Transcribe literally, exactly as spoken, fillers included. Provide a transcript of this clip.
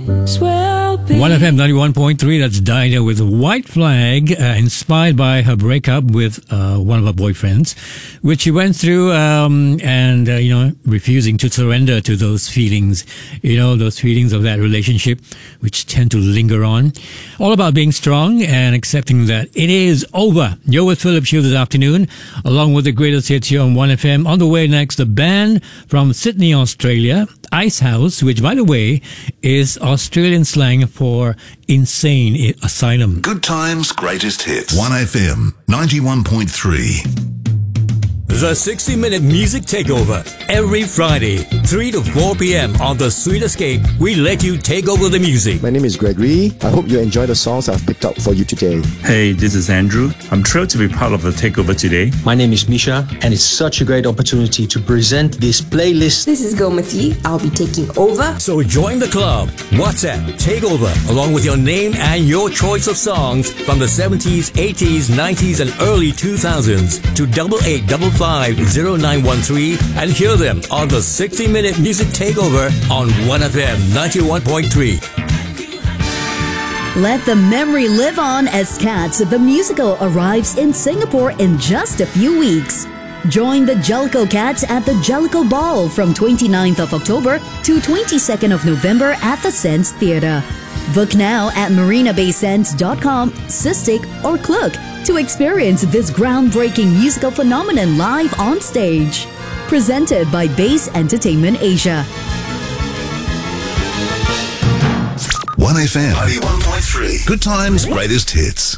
one F M ninety-one point three, that's Dinah with White Flag, uh, inspired by her breakup with uh, one of her boyfriends, which she went through, um, and, uh, you know, refusing to surrender to those feelings, you know, those feelings of that relationship, which tend to linger on. All about being strong and accepting that it is over. You're with Philip Shield this afternoon, along with the greatest hits here on one F M. On the way next, the band from Sydney, Australia, Ice House, which, by the way, is Australian slang for insane asylum. Good times, greatest hits. one F M ninety-one point three. The sixty minute Music Takeover. Every Friday, three to four p.m. on The Sweet Escape, we let you take over the music. My name is Gregory. I hope you enjoy the songs I've picked out for you today. Hey, this is Andrew. I'm thrilled to be part of the takeover today. My name is Misha, and it's such a great opportunity to present this playlist. This is Gomati. I'll be taking over. So join the club. WhatsApp Takeover, along with your name and your choice of songs from the seventies, eighties, nineties, and early two thousands to double eight double five zero nine one three and hear them on the sixty minute Music Takeover on one F M ninety-one point three. Let the memory live on as Cats the Musical arrives in Singapore in just a few weeks. Join the Jellicoe Cats at the Jellicoe Ball from twenty-ninth of October to twenty-second of November at the Sense Theatre. Book now at marina bay sands dot com, Cystic, or Klook to experience this groundbreaking musical phenomenon live on stage. Presented by Base Entertainment Asia. one F M ninety-one point three. Good times, greatest hits.